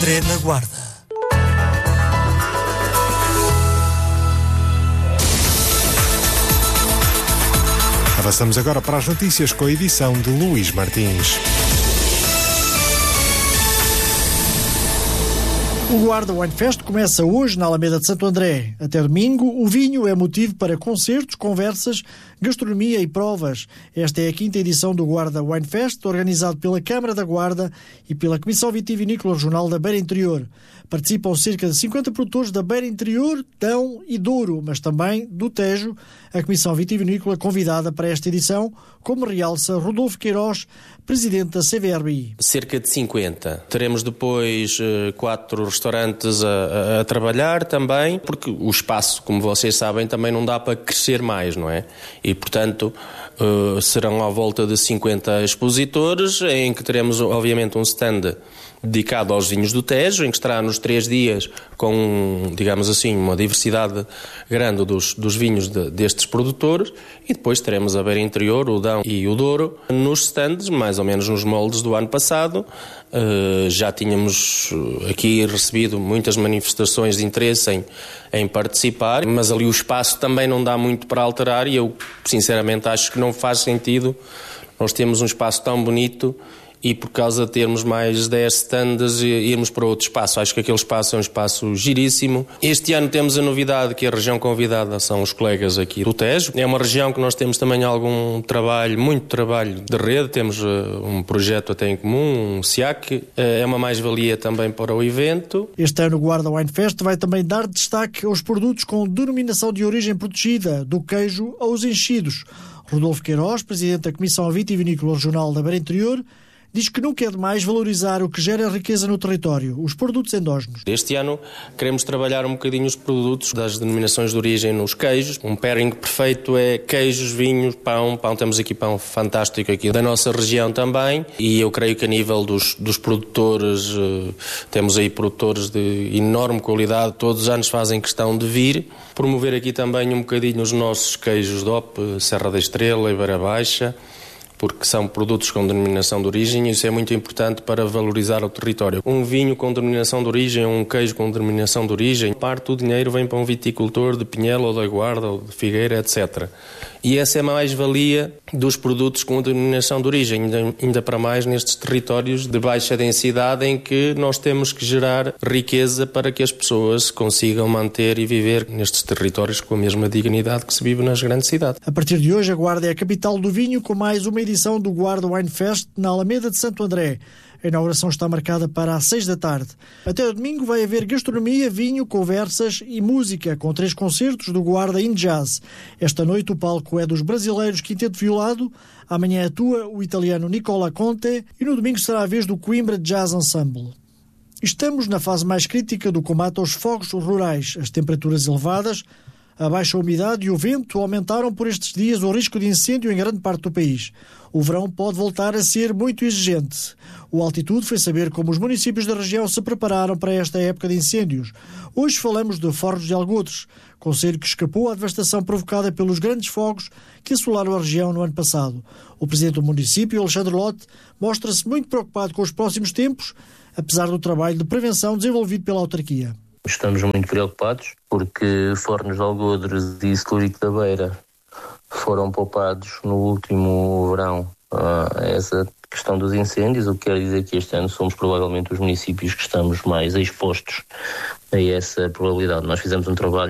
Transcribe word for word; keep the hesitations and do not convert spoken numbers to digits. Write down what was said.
Na Guarda. Avançamos agora para as notícias com a edição de Luís Martins. O Guarda Wine Fest começa hoje na Alameda de Santo André. Até domingo, o vinho é motivo para concertos, conversas, gastronomia e provas. Esta é a quinta edição do Guarda Wine Fest, organizado pela Câmara da Guarda e pela Comissão Vitivinícola Regional da Beira Interior. Participam cerca de cinquenta produtores da Beira Interior, Dão e Douro, mas também do Tejo. A Comissão Vitivinícola convidada para esta edição, como realça Rodolfo Queiroz, presidente da C V R B I. Cerca de cinquenta. Teremos depois uh, quatro restaurantes a, a, a trabalhar também, porque o espaço, como vocês sabem, também não dá para crescer mais, não é? E, portanto, uh, serão à volta de cinquenta expositores, em que teremos, obviamente, um stand dedicado aos vinhos do Tejo, em que estará nos três dias com, digamos assim, uma diversidade grande dos, dos vinhos de, destes produtores, e depois teremos a Beira Interior, o Dão e o Douro nos stands, mais ou menos nos moldes do ano passado. Uh, já tínhamos aqui recebido muitas manifestações de interesse em, em participar, mas ali o espaço também não dá muito para alterar, e eu sinceramente acho que não faz sentido nós temos um espaço tão bonito e por causa de termos mais dez stands irmos para outro espaço. Acho que aquele espaço é um espaço giríssimo. Este ano temos a novidade que a região convidada são os colegas aqui do Tejo. É uma região que nós temos também algum trabalho, muito trabalho de rede. Temos uh, um projeto até em comum, um S I A C. Uh, é uma mais-valia também para o evento. Este ano o Guarda Wine Fest vai também dar destaque aos produtos com denominação de origem protegida, do queijo aos enchidos. Rodolfo Queiroz, presidente da Comissão Vitivinícola Regional da Beira Interior, diz que nunca é demais valorizar o que gera riqueza no território, os produtos endógenos. Este ano queremos trabalhar um bocadinho os produtos das denominações de origem nos queijos. Um pairing perfeito é queijos, vinhos, pão. Pão, temos aqui pão fantástico aqui da nossa região também. E eu creio que a nível dos, dos produtores, temos aí produtores de enorme qualidade, todos os anos fazem questão de vir. Promover aqui também um bocadinho os nossos queijos D O P, Serra da Estrela e Beira Baixa, porque são produtos com denominação de origem, e isso é muito importante para valorizar o território. Um vinho com denominação de origem, um queijo com denominação de origem, parte do dinheiro vem para um viticultor de Pinhel ou da Guarda ou de Figueira, etcétera. E essa é a mais-valia dos produtos com denominação de origem, ainda, ainda para mais nestes territórios de baixa densidade, em que nós temos que gerar riqueza para que as pessoas consigam manter e viver nestes territórios com a mesma dignidade que se vive nas grandes cidades. A partir de hoje, a Guarda é a capital do vinho, com mais uma edição do Guarda Wine Fest na Alameda de Santo André. A inauguração está marcada para às seis da tarde. Até o domingo vai haver gastronomia, vinho, conversas e música, com três concertos do Guarda in Jazz. Esta noite o palco é dos brasileiros Quinteto Violado, amanhã atua o italiano Nicola Conte e no domingo será a vez do Coimbra Jazz Ensemble. Estamos na fase mais crítica do combate aos fogos rurais. As temperaturas elevadas, a baixa umidade e o vento aumentaram por estes dias o risco de incêndio em grande parte do país. O verão pode voltar a ser muito exigente. O Altitude foi saber como os municípios da região se prepararam para esta época de incêndios. Hoje falamos de Fornos de Algodres, concelho que escapou à devastação provocada pelos grandes fogos que assolaram a região no ano passado. O presidente do município, Alexandre Lote, mostra-se muito preocupado com os próximos tempos, apesar do trabalho de prevenção desenvolvido pela autarquia. Estamos muito preocupados porque Fornos de Algodres e Celurico da Beira foram poupados no último verão a essa questão dos incêndios, o que quer dizer que este ano somos provavelmente os municípios que estamos mais expostos a essa probabilidade. Nós fizemos um trabalho